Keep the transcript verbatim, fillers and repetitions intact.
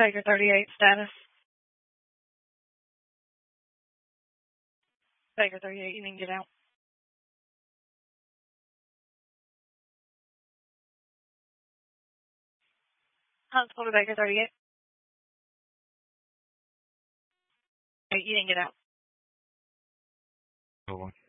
Baker thirty-eight status. Baker thirty-eight, you need to get out. Huntsville to Baker thirty-eight. Hey, you didn't get out. Hold on.